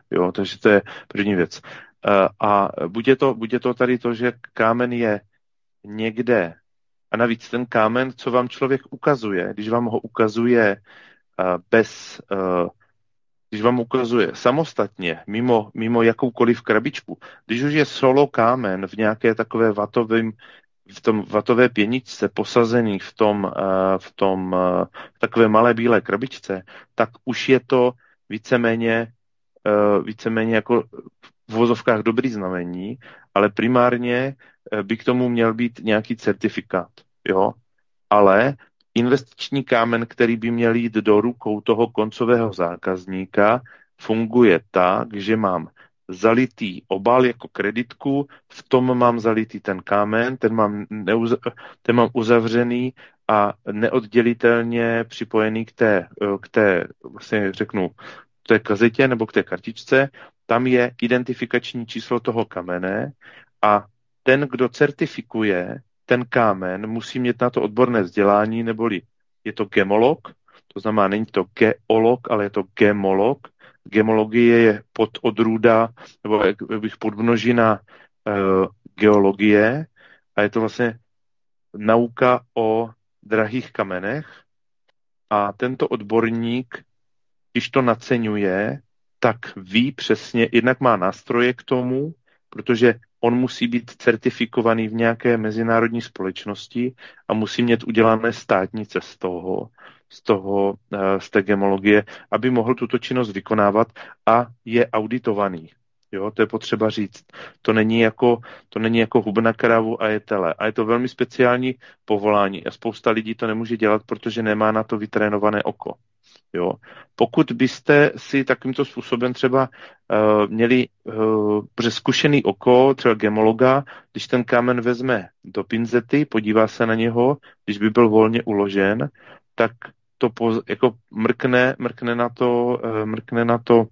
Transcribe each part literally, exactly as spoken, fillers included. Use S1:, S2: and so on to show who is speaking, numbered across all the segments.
S1: Jo? Takže to je první věc. A buď je to, buď je to tady to, že kámen je někde, a navíc ten kámen, co vám člověk ukazuje, když vám ho ukazuje bez, když vám ukazuje samostatně, mimo, mimo jakoukoliv krabičku, když už je solo kámen v nějaké takové vatovém, v tom vatové pěničce posazený v tom, v tom v takové malé bílé krabičce, tak už je to víceméně, víceméně jako v vozovkách dobrý znamení, ale primárně by k tomu měl být nějaký certifikát. Jo? Ale investiční kámen, který by měl jít do rukou toho koncového zákazníka, funguje tak, že mám zalitý obal jako kreditku, v tom mám zalitý ten kámen, ten mám, neuza- ten mám uzavřený a neoddělitelně připojený k té, k té vlastně řeknu, k té kazetě nebo k té kartičce. Tam je identifikační číslo toho kamene a ten, kdo certifikuje ten kámen, musí mít na to odborné vzdělání, neboli je to gemolog, to znamená, není to geolog, ale je to gemolog. Gemologie je pod odrůda, nebo jak bych podmnožina e, geologie a je to vlastně nauka o drahých kamenech a tento odborník, když to naceňuje, tak ví přesně, jednak má nástroje k tomu, protože on musí být certifikovaný v nějaké mezinárodní společnosti a musí mít udělané státnice z toho, z toho, z té gemologie, aby mohl tuto činnost vykonávat a je auditovaný. Jo, to je potřeba říct. To není jako, to není jako hub na krávu a je tele. A je to velmi speciální povolání a spousta lidí to nemůže dělat, protože nemá na to vytrénované oko. Jo. Pokud byste si takovýmto způsobem třeba uh, měli uh, zkušený oko, třeba gemologa, když ten kámen vezme do pinzety, podívá se na něho, když by byl volně uložen, tak to poz, jako mrkne, mrkne na to, uh, mrkne na to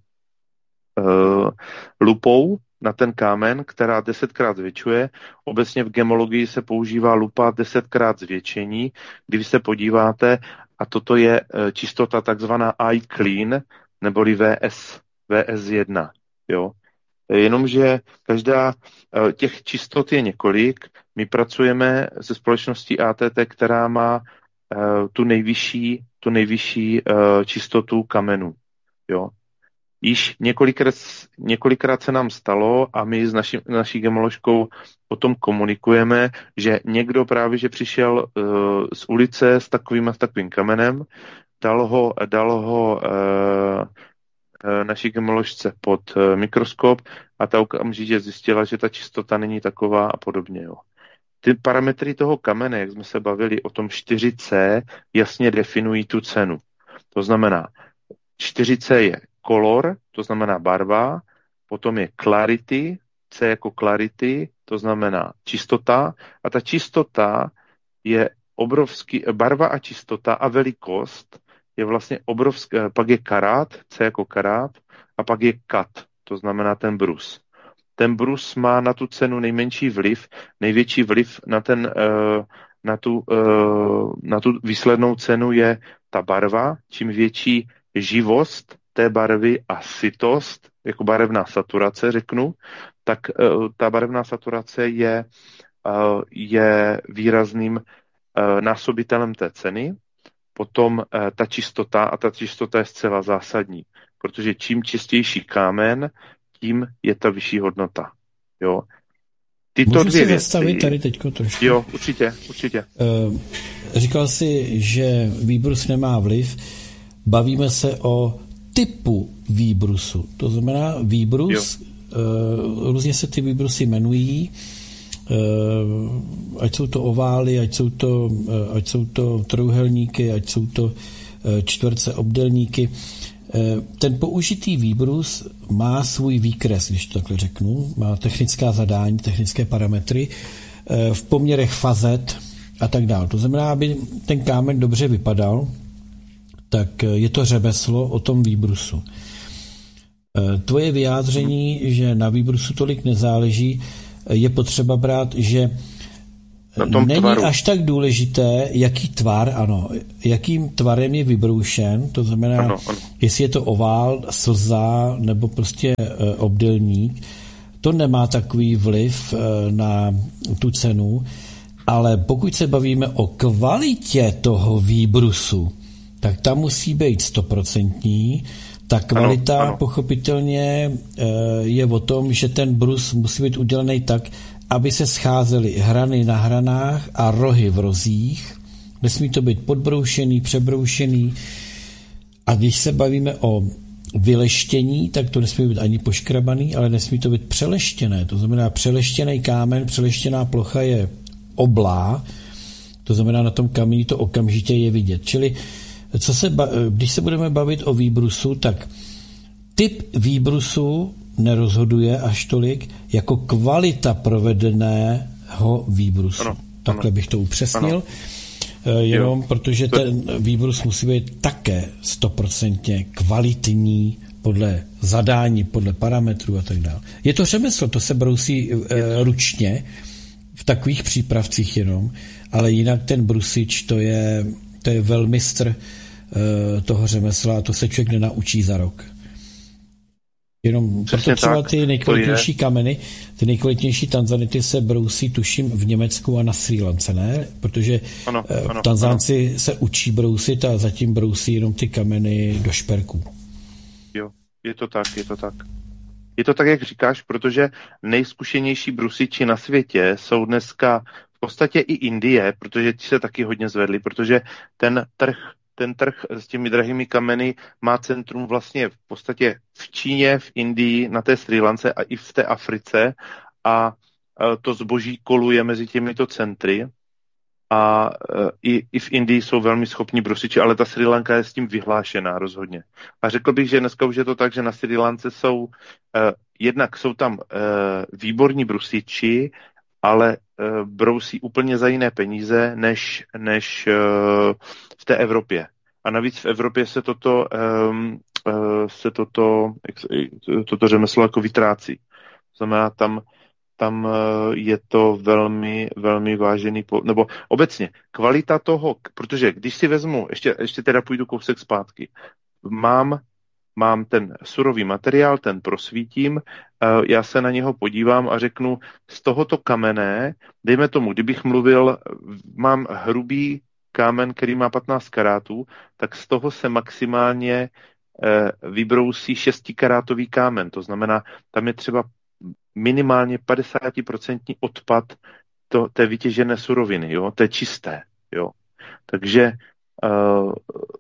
S1: uh, lupou na ten kámen, která desetkrát zvětšuje. Obecně v gemologii se používá lupa desetkrát zvětšení. Když se podíváte, a toto je čistota takzvaná eye clean, neboli V S, V S jedna. Jo? Jenomže každá těch čistot je několik. My pracujeme se společností A T T, která má tu nejvyšší, tu nejvyšší čistotu kamenů. Jo? Již několikrát, několikrát se nám stalo a my s naši, naší gemoložkou o tom komunikujeme, že někdo právě, že přišel uh, z ulice s takovým a s takovým kamenem, dal ho, dal ho uh, naší gemoložce pod uh, mikroskop a ta okamžitě zjistila, že ta čistota není taková a podobně. Jo. Ty parametry toho kamene, jak jsme se bavili o tom čtyři C, jasně definují tu cenu. To znamená, čtyři C je color, to znamená barva, potom je clarity, C jako clarity, to znamená čistota, a ta čistota je obrovský, barva a čistota a velikost je vlastně obrovský, pak je karát, C jako karát, a pak je kat, to znamená ten brus. Ten brus má na tu cenu nejmenší vliv, největší vliv na, ten, na, tu, na tu výslednou cenu je ta barva, čím větší živost té barvy a sytost, jako barevná saturace, řeknu, tak uh, ta barevná saturace je, uh, je výrazným uh, násobitelem té ceny. Potom uh, ta čistota, a ta čistota je zcela zásadní, protože čím čistější kámen, tím je ta vyšší hodnota. Jo. Tyto
S2: Můžu
S1: dvě
S2: si
S1: věci,
S2: zastavit tady teďko trošku?
S1: Jo, určitě, určitě.
S2: Uh, říkal jsi, že výbrus nemá vliv. Bavíme se o typu výbrusu. To znamená výbrus, uh, různě se ty výbrusy jmenují, uh, ať jsou to ovály, ať jsou to, uh, ať jsou to trojúhelníky, ať jsou to uh, čtverce obdélníky. Uh, ten použitý výbrus má svůj výkres, když to takhle řeknu, má technická zadání, technické parametry uh, v poměrech fazet a tak dále. To znamená, aby ten kámen dobře vypadal, tak je to řemeslo o tom výbrusu. Tvoje vyjádření, že na výbrusu tolik nezáleží, je potřeba brát, že
S1: na tom
S2: není
S1: tvaru.
S2: až tak důležité, jaký tvar, ano, jakým tvarem je vybroušen, to znamená, ano, ano. jestli je to ovál, slza nebo prostě e, obdélník, to nemá takový vliv e, na tu cenu, ale pokud se bavíme o kvalitě toho výbrusu, tak ta musí být stoprocentní. Ta kvalita ano, ano. pochopitelně e, je o tom, že ten brus musí být udělaný tak, aby se scházely hrany na hranách a rohy v rozích. Nesmí to být podbroušený, přebroušený. A když se bavíme o vyleštění, tak to nesmí být ani poškrabaný, ale nesmí to být přeleštěné. To znamená, přeleštěný kámen, přeleštěná plocha je oblá, to znamená, na tom kameni to okamžitě je vidět. Čili co se, když se budeme bavit o výbrusu, tak typ výbrusu nerozhoduje až tolik jako kvalita provedeného výbrusu. Ano, Takhle ano. bych to upřesnil. Ano. Jenom jo. protože ten výbrus musí být také stoprocentně kvalitní podle zadání, podle parametrů a tak dále. Je to řemeslo, to se brousí e, ručně v takových přípravcích jenom, ale jinak ten brusič, to je, to je velmistr e, toho řemesla a to se člověk nenaučí za rok. Jenom proto třeba ty nejkvalitnější kameny, ty nejkvalitnější tanzanity se brousí, tuším, v Německu a na Srí Lance, ne? Protože ano, ano, Tanzánci ano. se učí brousit a zatím brousí jenom ty kameny do šperků.
S1: Jo, je to tak, je to tak. Je to tak, jak říkáš, protože nejzkušenější brusiči na světě jsou dneska v podstatě i Indie, protože ti se taky hodně zvedli, protože ten trh ten trh s těmi drahými kameny má centrum vlastně v podstatě v Číně, v Indii, na té Srí Lance a i v té Africe a to zboží koluje mezi těmito centry a i, i v Indii jsou velmi schopní brusiči, ale ta Srí Lanka je s tím vyhlášená rozhodně. A řekl bych, že dneska už je to tak, že na Srí Lance jsou, eh, jednak jsou tam eh, výborní brusiči, ale uh, brousí úplně za jiné peníze, než, než uh, v té Evropě. A navíc v Evropě se toto, um, uh, se toto, toto řemeslo jako vytrácí. To znamená, tam, tam uh, je to velmi, velmi vážený, po, nebo obecně kvalita toho, protože když si vezmu, ještě, ještě teda půjdu kousek zpátky, mám Mám ten surový materiál, ten prosvítím, já se na něho podívám a řeknu, z tohoto kamene, dejme tomu, kdybych mluvil, mám hrubý kámen, který má patnáct karátů, tak z toho se maximálně vybrousí šestikarátový kámen. To znamená, tam je třeba minimálně padesát procent odpad to, té vytěžené suroviny, jo, té čisté. Jo. Takže uh,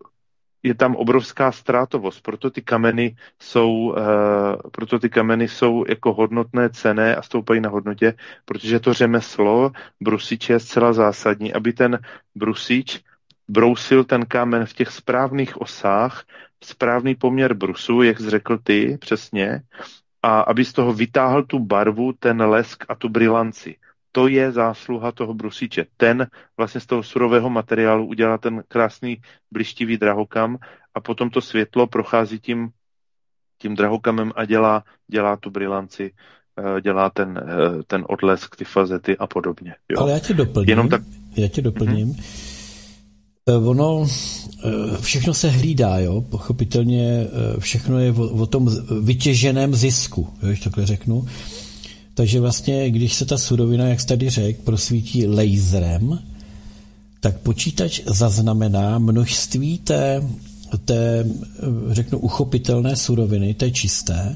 S1: je tam obrovská ztrátovost, proto ty kameny jsou, uh, proto ty kameny jsou jako hodnotné, cenné a stoupají na hodnotě, protože to řemeslo brusiče je zcela zásadní, aby ten brusič brousil ten kámen v těch správných osách, správný poměr brusu, jak jsi řekl ty, přesně, a aby z toho vytáhl tu barvu, ten lesk a tu brilanci. To je zásluha toho brusiče. Ten vlastně z toho surového materiálu udělá ten krásný blištivý drahokam a potom to světlo prochází tím, tím drahokamem a dělá, dělá tu brilanci, dělá ten, ten odlesk, ty fazety a podobně. Jo.
S2: Ale já tě doplním. Jenom tak... Já tě doplním. Mm-hmm. Ono, všechno se hlídá, jo, pochopitelně všechno je o, o tom vytěženém zisku, jo, když takhle řeknu. Takže vlastně, když se ta surovina, jak jsi tady řekl, prosvítí laserem, tak počítač zaznamená množství té, té, řeknu, uchopitelné suroviny, té čisté.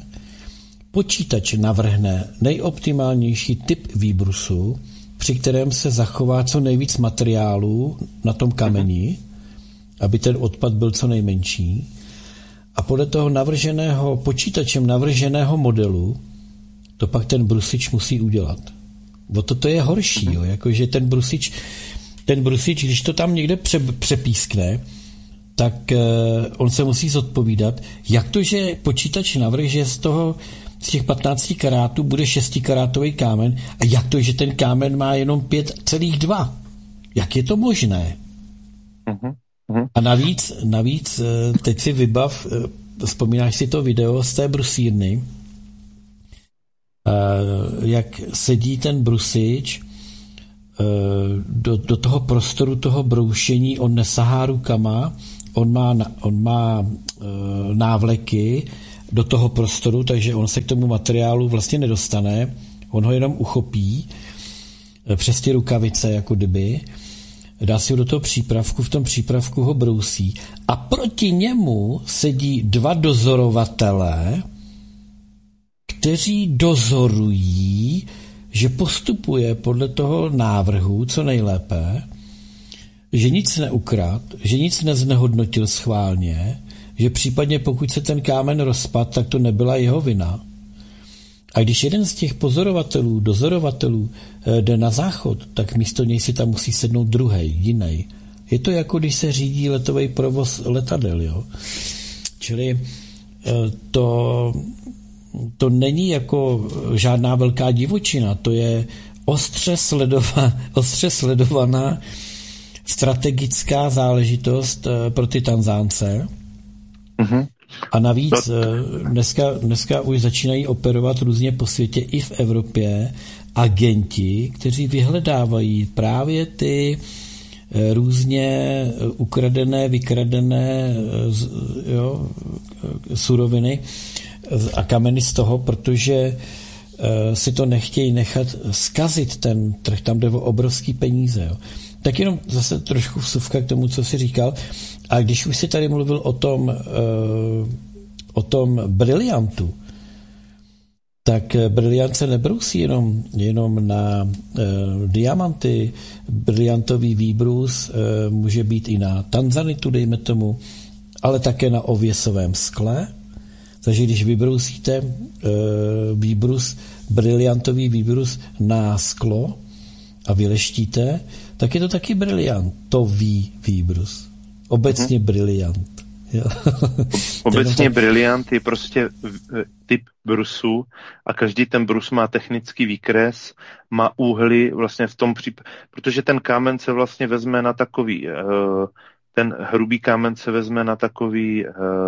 S2: Počítač navrhne nejoptimálnější typ výbrusu, při kterém se zachová co nejvíc materiálů na tom kameni, aby ten odpad byl co nejmenší. A podle toho navrženého, počítačem navrženého modelu to pak ten brusič musí udělat. O to to je horší, jo, jakože ten brusič, ten brusič, když to tam někde pře, přepískne, tak uh, on se musí zodpovídat, jak to, že počítač navrh, že z toho, z těch patnácti karátů bude šestikarátový kámen a jak to, že ten kámen má jenom pět celá dva. Jak je to možné? Uh-huh. Uh-huh. A navíc, navíc, teď si vybav, vzpomínáš si to video z té brusírny, jak sedí ten brusič do, do toho prostoru toho broušení on nesahá rukama, on má, on má návleky do toho prostoru, takže on se k tomu materiálu vlastně nedostane, on ho jenom uchopí přes ty rukavice, jako kdyby, dá si ho do toho přípravku, v tom přípravku ho brousí a proti němu sedí dva dozorovatelé, kteří dozorují, že postupuje podle toho návrhu co nejlépe, že nic neukrad, že nic neznehodnotil schválně, že případně pokud se ten kámen rozpad, tak to nebyla jeho vina. A když jeden z těch pozorovatelů, dozorovatelů jde na záchod, tak místo něj si tam musí sednout druhej, jiný. Je to jako když se řídí letový provoz letadel, jo. Čili to, to není jako žádná velká divočina, to je ostře, sledova, ostře sledovaná strategická záležitost pro ty Tanzánce. Mm-hmm. A navíc dneska, dneska už začínají operovat různě po světě i v Evropě agenti, kteří vyhledávají právě ty různě ukradené, vykradené jo, suroviny a kameny z toho, protože si to nechtějí nechat zkazit ten trh, tam jde o obrovský peníze. Jo. Tak jenom zase trošku vsuvka k tomu, co jsi říkal. A když už jsi tady mluvil o tom, uh, o tom briliantu, tak briliant se nebrousí jenom, jenom na uh, diamanty. Briliantový výbrus uh, může být i na tanzanitu, dejme tomu, ale také na ověsovém skle. Takže když vybrousíte uh, výbrus, briliantový výbrus na sklo a vyleštíte, tak je to taky briliantový výbrus. Obecně hmm. briliant. Jo.
S1: Obecně briliant je prostě typ brusu a každý ten brus má technický výkres, má úhly vlastně v tom případě, protože ten kámen se vlastně vezme na takový, ten hrubý kámen se vezme na takový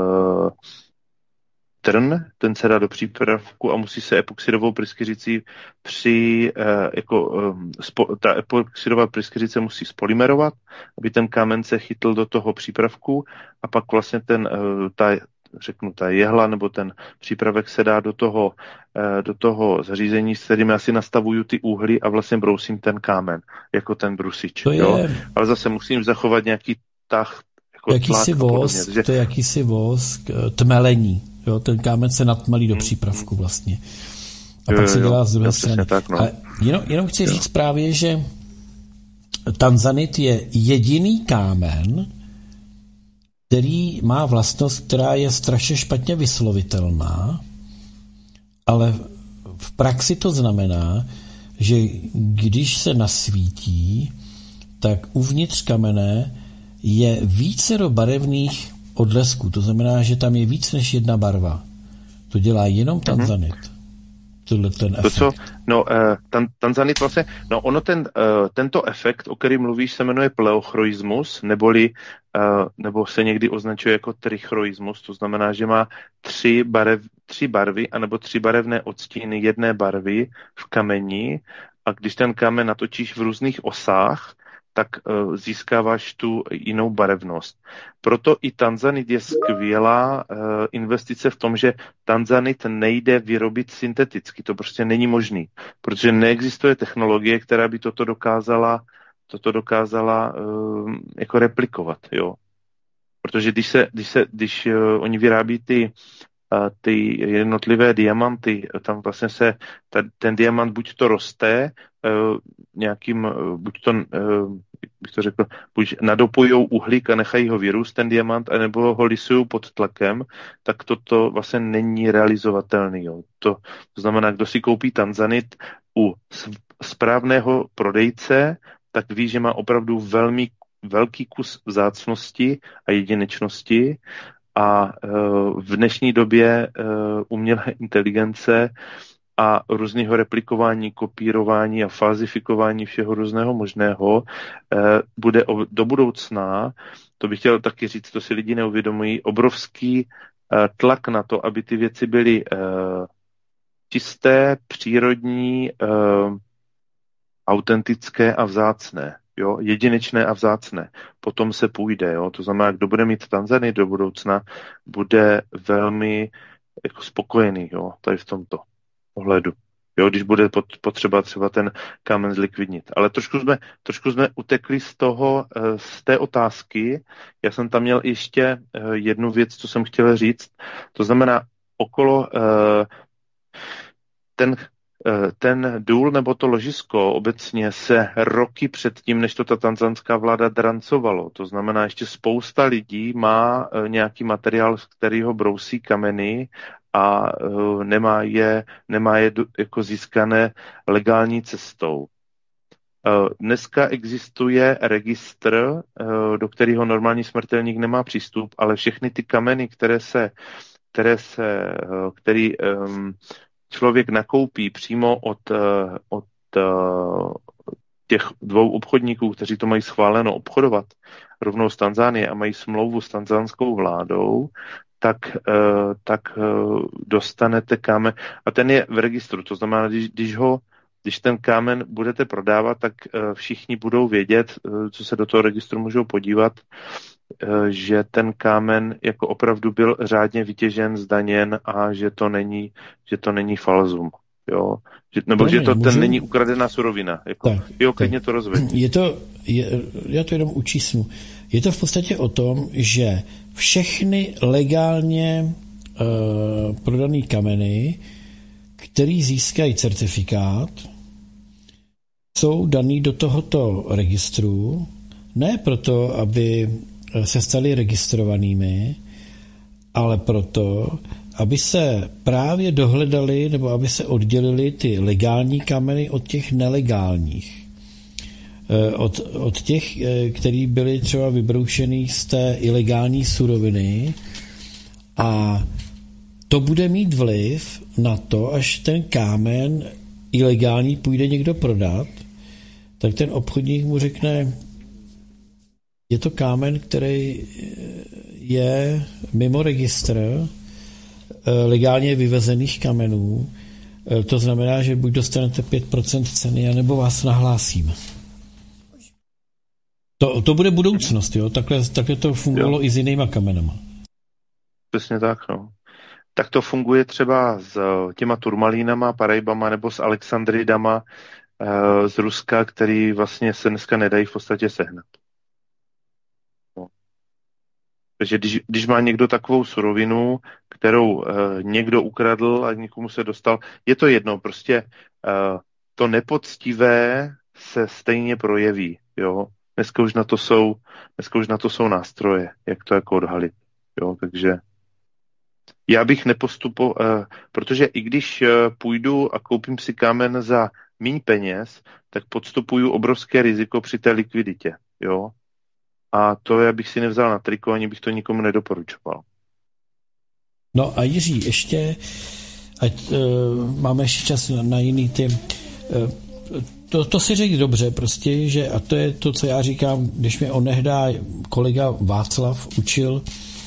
S1: trn, ten se dá do přípravku a musí se epoxidovou pryskyřicí při, eh, jako, eh, spo, ta epoxidová pryskyřice musí spolymerovat, aby ten kámen se chytl do toho přípravku a pak vlastně ten, eh, ta, řeknu, ta jehla nebo ten přípravek se dá do toho, eh, do toho zařízení, s kterým asi nastavuju ty úhly a vlastně brousím ten kámen, jako ten brusič.
S2: To je...
S1: jo? Ale zase musím zachovat nějaký tah, jako
S2: jakýsi vosk, že... to je jakýsi vosk, tmelení. Jo, ten kámen se natmelí do přípravku vlastně. A jo, pak se dělá z druhé strany. Tak, no. A jenom, jenom chci jo. říct právě, že tanzanit je jediný kámen, který má vlastnost, která je strašně špatně vyslovitelná, ale v praxi to znamená, že když se nasvítí, tak uvnitř kamene je vícero barevných odlesků. To znamená, že tam je víc než jedna barva. To dělá jenom tanzanit. Mm-hmm. Tohle ten efekt. To, co,
S1: no, uh, tan, tanzanit vlastně, no ono ten, uh, tento efekt, o kterém mluvíš, se jmenuje pleochroismus, neboli, uh, nebo se někdy označuje jako trichroismus, to znamená, že má tři, barev, tři barvy, anebo tři barevné odstíny jedné barvy v kameni a když ten kámen natočíš v různých osách, tak uh, získáváš tu jinou barevnost. Proto i tanzanit je skvělá uh, investice v tom, že tanzanit nejde vyrobit synteticky. To prostě není možný, protože neexistuje technologie, která by toto dokázala, toto dokázala uh, jako replikovat. Jo? Protože když, se, když, se, když uh, oni vyrábí ty ty jednotlivé diamanty, tam vlastně se ta, ten diamant buď to roste uh, nějakým, uh, buď to, uh, bych to řekl, buď nadopojou uhlík a nechají ho vyrůst ten diamant, anebo ho lisují pod tlakem, tak toto vlastně není realizovatelný. Jo. To, to znamená, kdo si koupí tanzanit u správného prodejce, tak ví, že má opravdu velmi velký kus vzácnosti a jedinečnosti. A uh, v dnešní době uh, umělé inteligence a různého replikování, kopírování a falzifikování všeho různého možného uh, bude o, do budoucna, to bych chtěl taky říct, to si lidi neuvědomují, obrovský uh, tlak na to, aby ty věci byly uh, čisté, přírodní, uh, autentické a vzácné, jo, jedinečné a vzácné. Potom se půjde, jo, to znamená, kdo bude mít Tanzanii do budoucna, bude velmi jako spokojený, jo, tady v tomto ohledu. Jo, když bude potřeba třeba ten kámen zlikvidnit. Ale trošku jsme, trošku jsme utekli z toho, z té otázky. Já jsem tam měl ještě jednu věc, co jsem chtěl říct. To znamená, okolo ten, ten důl nebo to ložisko obecně se roky předtím, než to ta tanzanská vláda drancovalo. To znamená, ještě spousta lidí má nějaký materiál, z kterého brousí kameny a uh, nemá je, nemá je do, jako získané legální cestou. Uh, dneska existuje registr, uh, do kterého normální smrtelník nemá přístup, ale všechny ty kameny, které se, které se, uh, který um, člověk nakoupí přímo od, uh, od uh, těch dvou obchodníků, kteří to mají schváleno obchodovat rovnou z Tanzánie a mají smlouvu s tanzánskou vládou, tak, uh, tak uh, dostanete kámen. A ten je v registru, to znamená, když, když, ho, když ten kámen budete prodávat, tak uh, všichni budou vědět, uh, co se do toho registru můžou podívat, uh, že ten kámen jako opravdu byl řádně vytěžen, zdaněn a že to není, že to není falzum. Jo? Že, nebo Promiň, že to můžu... ten není ukradená surovina. Jako, tak, jo, klidně to rozvedí.
S2: Je to, je, já to jenom učísnu. Je to v podstatě o tom, že všechny legálně uh, prodané kameny, který získají certifikát, jsou daný do tohoto registru, ne proto, aby se stali registrovanými, ale proto, aby se právě dohledali nebo aby se oddělili ty legální kameny od těch nelegálních. Od, od těch, který byly třeba vybroušený z té ilegální suroviny, a to bude mít vliv na to, až ten kámen ilegální půjde někdo prodat, tak ten obchodník mu řekne, je to kámen, který je mimo registr legálně vyvezených kamenů. To znamená, že buď dostanete pět procent ceny, anebo vás nahlásíme. To, to bude budoucnost, jo? Takhle, takhle to fungovalo jo. i s jinýma kamenama.
S1: Přesně tak, no. Tak to funguje třeba s těma turmalínama, paraibama nebo s alexandridama e, z Ruska, který vlastně se dneska nedají v podstatě sehnat. No. Takže když, když má někdo takovou surovinu, kterou e, někdo ukradl a někomu se dostal, je to jedno, prostě e, to nepoctivé se stejně projeví, jo. Dneska už na to jsou, dneska už na to jsou nástroje, jak to jako odhalit, jo, takže já bych nepostupoval, uh, protože i když uh, půjdu a koupím si kámen za míň peněz, tak podstupuju obrovské riziko při té likviditě, jo. A to já bych si nevzal na triko, ani bych to nikomu nedoporučoval.
S2: No a Jiří, ještě, ať uh, máme ještě čas na, na jiný ty, uh, to, to si řekl dobře prostě, že, a to je to, co já říkám, když mě onehdá kolega Václav učil,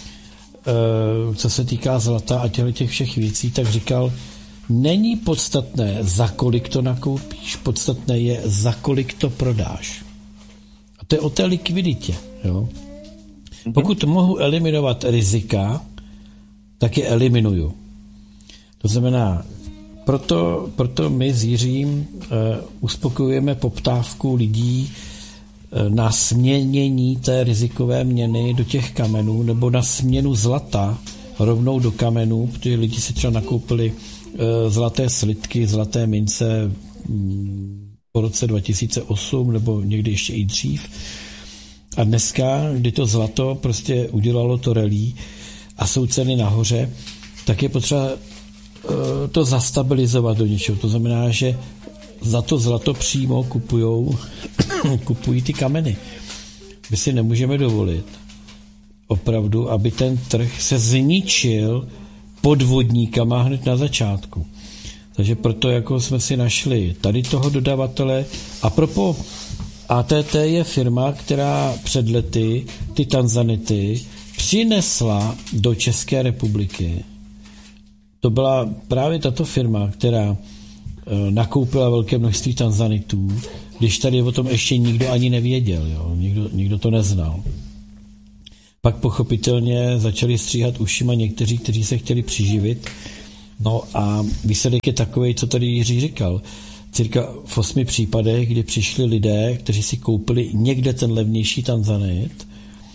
S2: co se týká zlata a těchto těch všech věcí, tak říkal, není podstatné, za kolik to nakoupíš, podstatné je, za kolik to prodáš. A to je o té likviditě. Jo? Pokud mohu eliminovat rizika, tak je eliminuju. To znamená, proto, proto my s Jiřím uh, uspokojujeme poptávku lidí na směnění té rizikové měny do těch kamenů nebo na směnu zlata rovnou do kamenů, protože lidi si třeba nakoupili uh, zlaté slitky, zlaté mince um, po roce dva tisíce osm nebo někdy ještě i dřív. A dneska, kdy to zlato prostě udělalo to rally a jsou ceny nahoře, tak je potřeba uh, to zastabilizovat do něčeho. To znamená, že za to zlato přímo kupujou, kupují ty kameny. My si nemůžeme dovolit opravdu, aby ten trh se zničil podvodníkama hned na začátku. Takže proto jako jsme si našli tady toho dodavatele. A propos A T T je firma, která před lety ty tanzanity přinesla do České republiky. To byla právě tato firma, která nakoupila velké množství tanzanitů, když tady o tom ještě nikdo ani nevěděl, jo? Nikdo, nikdo to neznal. Pak pochopitelně začali stříhat ušima někteří, kteří se chtěli přiživit. No a výsledek je takovej, co tady Jiří říkal. Cirka v osmi případech, kdy přišli lidé, kteří si koupili někde ten levnější tanzanit,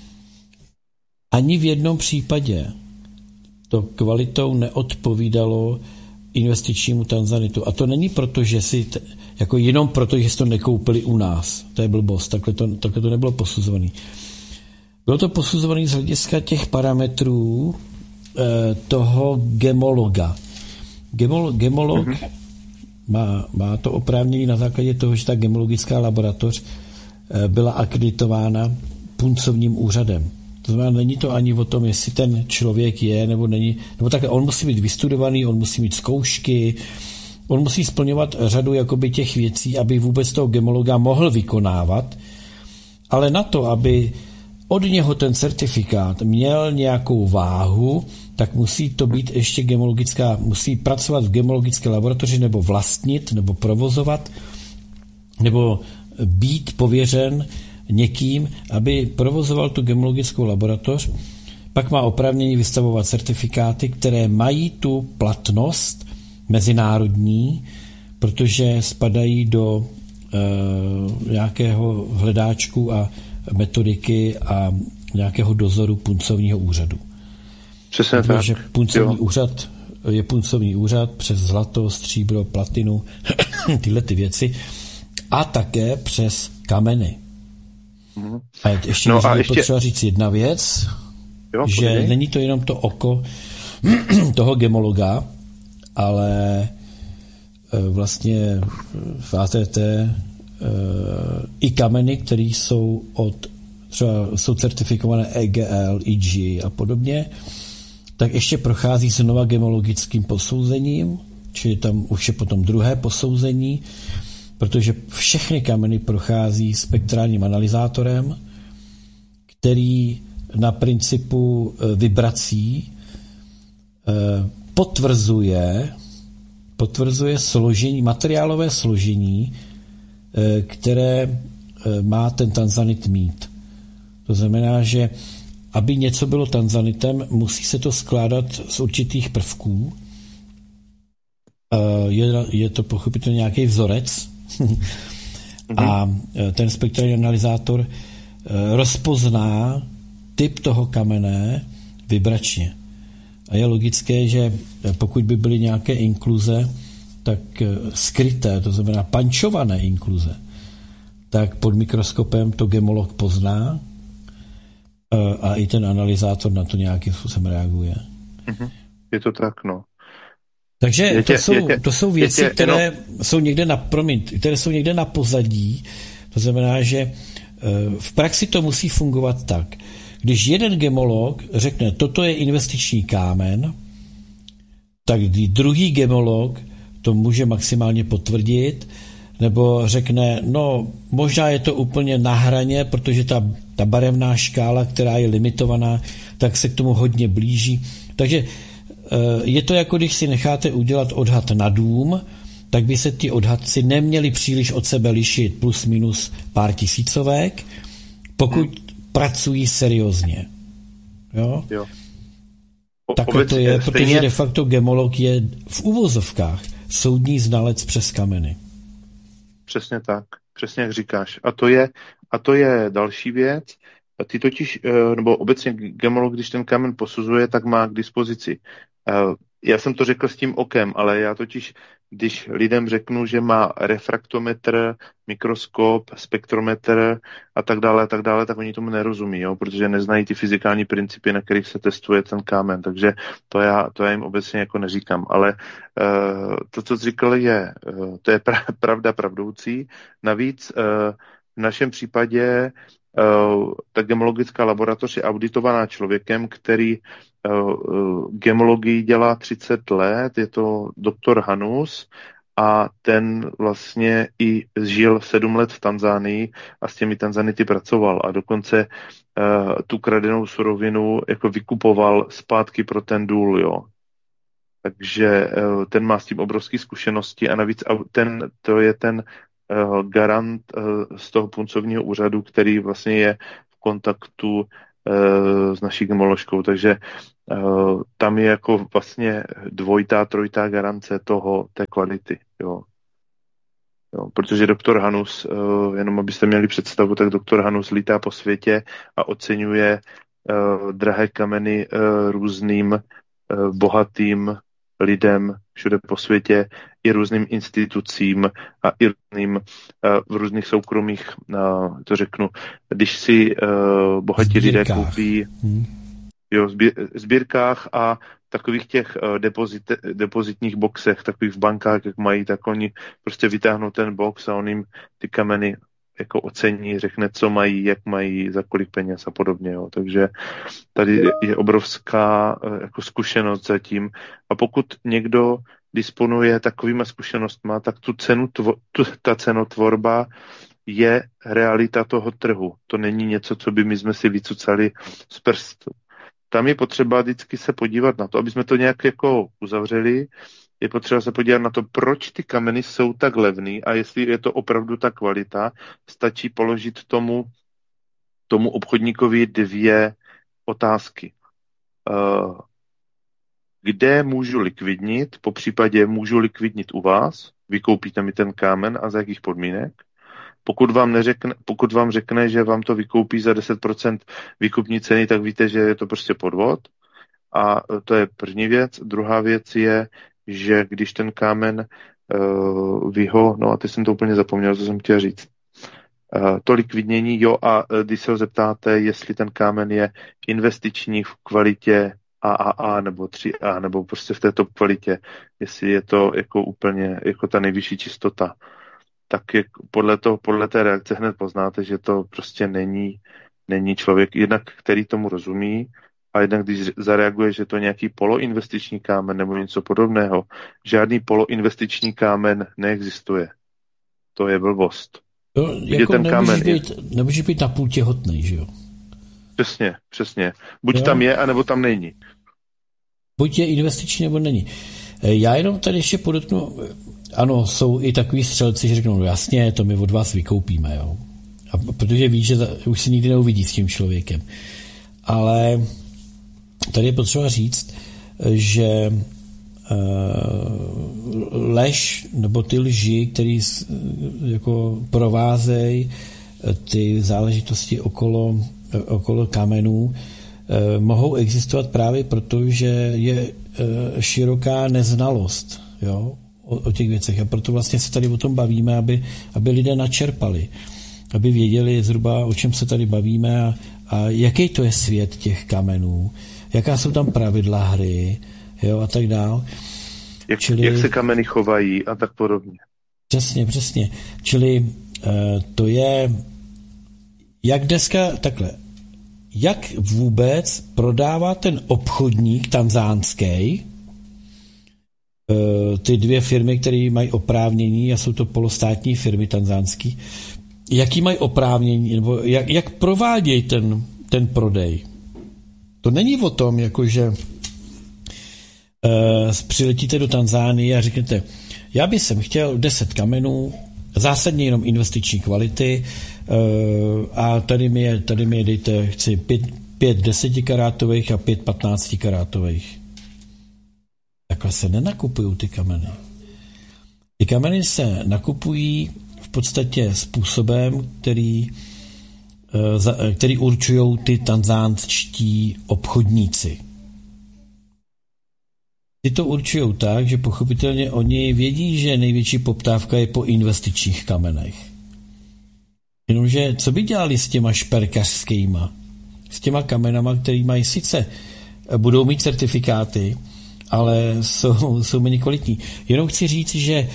S2: ani v jednom případě to kvalitou neodpovídalo investičnímu tanzanitu. A to není proto, že si, t- jako jenom proto, že si to nekoupili u nás. To je blbost, takhle to, takhle to nebylo posuzované. Bylo to posuzované z hlediska těch parametrů eh, toho gemologa. Gemol, gemolog mm-hmm. má, má to oprávnění na základě toho, že ta gemologická laboratoř eh, byla akreditována puncovním úřadem. To znamená, není to ani o tom, jestli ten člověk je, nebo není, nebo takhle, on musí být vystudovaný, on musí mít zkoušky, on musí splňovat řadu jakoby těch věcí, aby vůbec toho gemologa mohl vykonávat, ale na to, aby od něho ten certifikát měl nějakou váhu, tak musí to být ještě gemologická, musí pracovat v gemologické laboratoři, nebo vlastnit, nebo provozovat, nebo být pověřen někým, aby provozoval tu gemologickou laboratoř, pak má oprávnění vystavovat certifikáty, které mají tu platnost mezinárodní, protože spadají do e, nějakého hledáčku a metodiky a nějakého dozoru puncovního úřadu.
S1: Přesně tak.
S2: Protože puncovní úřad je puncovní úřad přes zlato, stříbro, platinu, tyhle ty věci a také přes kameny. Mm. A ještě, no a ještě potřeba říct jedna věc, jo, že podívej. Není to jenom to oko toho gemologa, ale vlastně v A T T i kameny, které jsou od třeba jsou certifikované E G L, I G a podobně, tak ještě prochází znova gemologickým posouzením, čili tam už je potom druhé posouzení, protože všechny kameny prochází spektrálním analyzátorem, který na principu vibrací potvrzuje, potvrzuje složení, materiálové složení, které má ten tanzanit mít. To znamená, že aby něco bylo tanzanitem, musí se to skládat z určitých prvků. Je, je to pochopitelně nějaký vzorec a ten spektrální analyzátor rozpozná typ toho kamene vibračně. A je logické, že pokud by byly nějaké inkluze, tak skryté, to znamená pančované inkluze, tak pod mikroskopem to gemolog pozná a i ten analyzátor na to nějakým způsobem reaguje.
S1: Je to tak, no.
S2: Takže to jsou, to jsou věci, které jsou někde na, promiň, které jsou někde na pozadí. To znamená, že v praxi to musí fungovat tak. Když jeden gemolog řekne, toto je investiční kámen, tak druhý gemolog to může maximálně potvrdit, nebo řekne, no možná je to úplně na hraně, protože ta, ta barevná škála, která je limitovaná, tak se k tomu hodně blíží. Takže je to jako když si necháte udělat odhad na dům, tak by se ty odhadci neměli příliš od sebe lišit plus minus pár tisícovek, pokud hmm. pracují seriózně. Jo?
S1: Jo.
S2: Takhle to je, protože stejně... de facto gemolog je v uvozovkách soudní znalec přes kameny.
S1: Přesně tak, přesně jak říkáš. A to je, a to je další věc. Ty totiž, nebo obecně gemolog, když ten kámen posuzuje, tak má k dispozici. Já jsem to řekl s tím okem, ale já totiž, když lidem řeknu, že má refraktometr, mikroskop, spektrometr a tak dále, a tak dále, tak oni tomu nerozumí, jo? Protože neznají ty fyzikální principy, na kterých se testuje ten kámen. Takže to já, to já jim obecně jako neříkám. Ale uh, to, co jsi říkal, je, uh, to je pra, pravda pravdoucí. Navíc uh, v našem případě Uh, ta gemologická laboratoř je auditovaná člověkem, který uh, uh, gemologii dělá třicet let, je to doktor Hanus a ten vlastně i žil sedm let v Tanzánii a s těmi Tanzanity pracoval a dokonce uh, tu kradenou surovinu jako vykupoval zpátky pro ten důl, jo. takže ten má s tím obrovské zkušenosti a navíc ten, to je ten garant z toho puncovního úřadu, který vlastně je v kontaktu s naší gemoložkou, takže tam je jako vlastně dvojitá, trojitá garance toho, té kvality, jo. Jo, protože doktor Hanus, jenom abyste měli představu, tak doktor Hanus lítá po světě a oceňuje drahé kameny různým bohatým lidem všude po světě, i různým institucím a i různým, v různých soukromých, to řeknu, když si bohatí lidé koupí hmm. jo, sbírkách a takových těch depozit, depozitních boxech, takových v bankách, jak mají, tak oni prostě vytáhnou ten box a on jim ty kameny jako ocení, řekne, co mají, jak mají, za kolik peněz a podobně. Jo. Takže tady je obrovská jako zkušenost zatím. A pokud někdo disponuje takovýma zkušenostma, tak tu cenu, tvo, tu, ta cenotvorba je realita toho trhu. To není něco, co by my jsme si vycucali z prstu. Tam je potřeba vždycky se podívat na to, aby jsme to nějak jako uzavřeli, je potřeba se podívat na to, proč ty kameny jsou tak levný a jestli je to opravdu ta kvalita, stačí položit tomu, tomu obchodníkovi dvě otázky. Uh, kde můžu likvidnit, po případě můžu likvidnit u vás, vykoupíte mi ten kámen a za jakých podmínek. Pokud vám, neřekne, pokud vám řekne, že vám to vykoupí za deset procent výkupní ceny, tak víte, že je to prostě podvod. A to je první věc. Druhá věc je, že když ten kámen uh, vy ho, no a teď jsem to úplně zapomněl, co jsem chtěl říct, uh, to likvidnění, jo, a uh, když se ho zeptáte, jestli ten kámen je investiční v kvalitě A A A nebo tři A, nebo prostě v této kvalitě, jestli je to jako úplně, jako ta nejvyšší čistota, tak je, podle, toho, podle té reakce hned poznáte, že to prostě není, není člověk, jednak který tomu rozumí, a jednak když zareaguje, že to je nějaký poloinvestiční kámen nebo něco podobného, žádný poloinvestiční kámen neexistuje. To je blbost.
S2: To, jako ten kámen být, je... Nemůže být napůl těhotný, že jo?
S1: Přesně, přesně. Buď jo. Tam je, anebo tam není.
S2: Buď je investiční, nebo není. Já jenom tady ještě podotknu, ano, jsou i takový střelci, že řeknou, no jasně, to my od vás vykoupíme, jo. A protože víš, že už si nikdy neuvidí s tím člověkem. Ale tady je potřeba říct, že uh, lež, nebo ty lži, které jako provázejí ty záležitosti okolo, okolo kamenů, eh, mohou existovat právě proto, že je eh, široká neznalost, jo, o, o těch věcech. A proto vlastně se tady o tom bavíme, aby, aby lidé načerpali, aby věděli zhruba, o čem se tady bavíme a, a jaký to je svět těch kamenů, jaká jsou tam pravidla hry, jo, a tak dál.
S1: Jak, Čili, jak se kameny chovají a tak podobně.
S2: Přesně, přesně. Čili eh, to je jak dneska, takhle, jak vůbec prodává ten obchodník tanzánský, ty dvě firmy, které mají oprávnění, a jsou to polostátní firmy tanzánský, jaký mají oprávnění, nebo jak, jak provádějí ten, ten prodej. To není o tom, jakože uh, přiletíte do Tanzánie a řeknete, já bych sem chtěl deset kamenů, zásadně jenom investiční kvality, a tady mi je, tady mi je dejte, chci pět, pět desetikarátových a pět patnáctikarátových. Takhle se nenakupují ty kameny. Ty kameny se nakupují v podstatě způsobem, který, který určují ty tanzánští obchodníci. Ty to určují tak, že pochopitelně oni vědí, že největší poptávka je po investičních kamenech. Jenomže co by dělali s těma šperkařskýma? S těma kamenama, který mají sice, budou mít certifikáty, ale jsou, jsou méně kvalitní. Jenom chci říct, že e,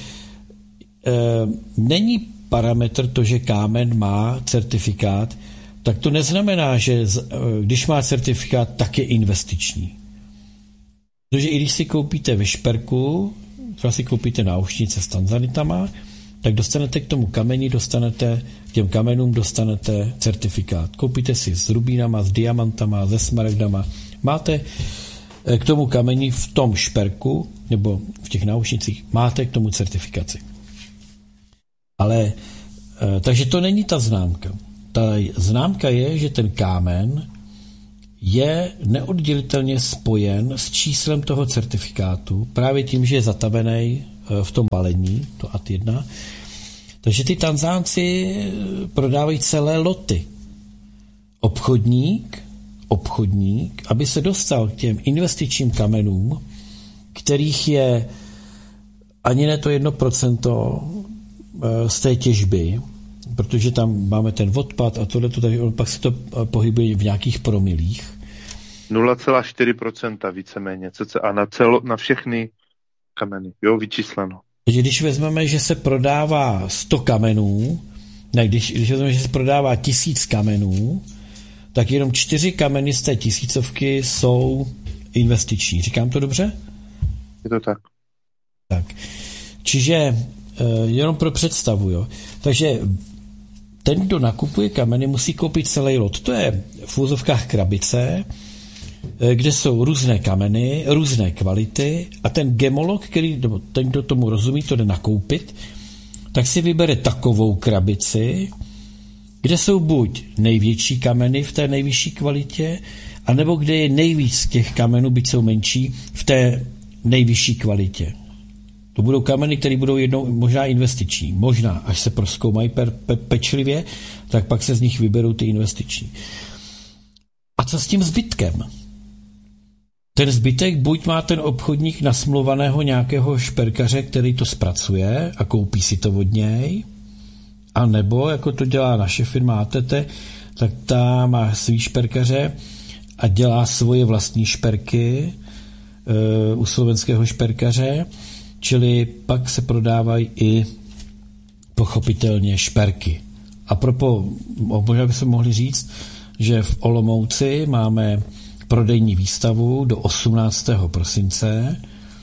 S2: není parametr to, že kámen má certifikát, tak to neznamená, že z, e, když má certifikát, tak je investiční. Protože i když si koupíte ve šperku, třeba si koupíte náušnice s tanzanitama, tak dostanete k tomu kameni, dostanete k těm kamenům dostanete certifikát. Koupíte si s rubínama, s diamantama, se smaragdama. Máte k tomu kameni v tom šperku nebo v těch náušnicích máte k tomu certifikaci. Ale, takže to není ta známka. Ta známka je, že ten kámen je neoddělitelně spojen s číslem toho certifikátu právě tím, že je zatavený v tom balení, to A T jedna. Takže ty Tanzánci prodávají celé loty. Obchodník, obchodník, aby se dostal k těm investičním kamenům, kterých je ani ne to jedno procento z té těžby, protože tam máme ten odpad a tohleto, takže on pak se to pohybuje v nějakých promilích.
S1: nula celá čtyři procenta víceméně, a na, celo, na všechny kameny, jo, vyčísleno.
S2: Takže když vezmeme, že se prodává sto kamenů, ne, když, když vezmeme, že se prodává tisíc kamenů, tak jenom čtyři kameny z té tisícovky jsou investiční. Říkám to dobře?
S1: Je to tak.
S2: Tak. Čiže jenom pro představu, jo. Takže ten, kdo nakupuje kameny, musí koupit celý lot. To je v úzovkách krabice, kde jsou různé kameny, různé kvality a ten gemolog, který, nebo ten, kdo tomu rozumí, to jde nakoupit, tak si vybere takovou krabici, kde jsou buď největší kameny v té nejvyšší kvalitě, anebo kde je nejvíc těch kamenů, byť jsou menší, v té nejvyšší kvalitě. To budou kameny, které budou jednou možná investiční. Možná, až se prozkoumají pe- pe- pečlivě, tak pak se z nich vyberou ty investiční. A co s tím zbytkem? Ten zbytek buď má ten obchodník nasmluvaného nějakého šperkaře, který to zpracuje a koupí si to od něj, a nebo, jako to dělá naše firma A T T, tak ta má svý šperkaře a dělá svoje vlastní šperky e, u slovenského šperkaře, čili pak se prodávají i pochopitelně šperky. A propo, možná bychom mohli říct, že v Olomouci máme prodejní výstavu do osmnáctého prosince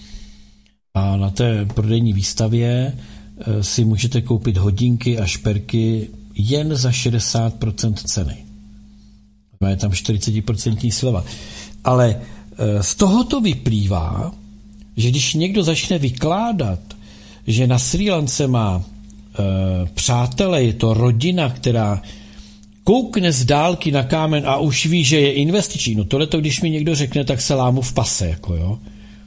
S2: a na té prodejní výstavě si můžete koupit hodinky a šperky jen za šedesát procent ceny. Je tam čtyřicet procent sleva. Ale z tohoto vyplývá, že když někdo začne vykládat, že na Srí Lance má e, přátelé, je to rodina, která koukne z dálky na kámen a už ví, že je investiční. No tohleto, když mi někdo řekne, tak se lámu v pase, jako jo.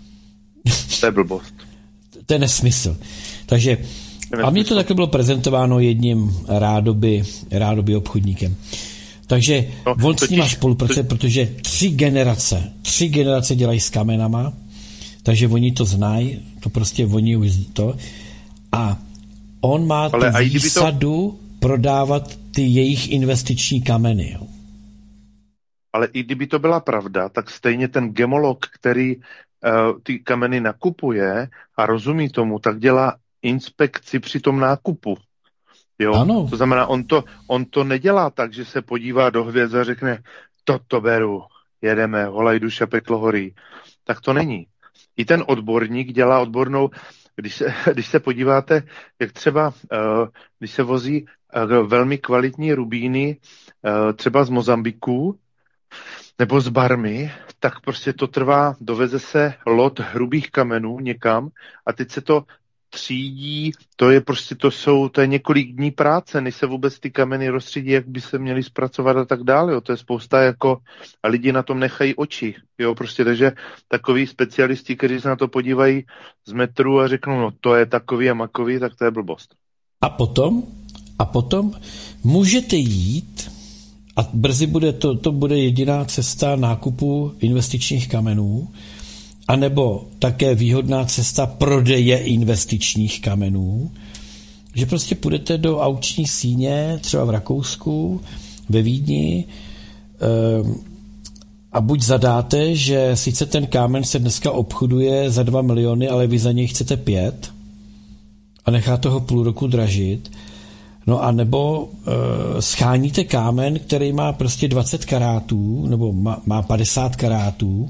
S1: To je blbost.
S2: To je nesmysl. Takže, a mně to takhle bylo prezentováno jedním rádoby, rádoby obchodníkem. Takže no, on totiž, s nima spolupracuje, to... protože tři generace, tři generace dělají s kamenama, takže oni to znají, to prostě oni už to. A on má tu výsadu to... prodávat ty jejich investiční kameny. Jo.
S1: Ale i kdyby to byla pravda, tak stejně ten gemolog, který uh, ty kameny nakupuje a rozumí tomu, tak dělá inspekci při tom nákupu. Jo?
S2: Ano.
S1: To znamená, on to, on to nedělá tak, že se podívá do hvězd a řekne, toto beru, jedeme, holaj duša, peklo horí. Tak to není. I ten odborník dělá odbornou, když se, když se podíváte, jak třeba, uh, když se vozí uh, velmi kvalitní rubíny, uh, třeba z Mozambiku, nebo z Barmy, tak prostě to trvá, doveze se lot hrubých kamenů někam a teď se to třídí, to je prostě, to jsou, to je několik dní práce, než se vůbec ty kameny rozstřídí, jak by se měly zpracovat a tak dále, jo. To je spousta jako, a lidi na tom nechají oči, jo, prostě, takže takový specialisti, kteří se na to podívají z metru a řeknou, no to je takový a makový, tak to je blbost.
S2: A potom, a potom můžete jít, a brzy bude to, to bude jediná cesta nákupu investičních kamenů, anebo také výhodná cesta prodeje investičních kamenů, že prostě půjdete do aukční síně, třeba v Rakousku, ve Vídni, a buď zadáte, že sice ten kámen se dneska obchoduje za dva miliony, ale vy za něj chcete pět a necháte ho půl roku dražit, no a nebo uh, scháníte kámen, který má prostě dvacet karátů, nebo má, má padesát karátů,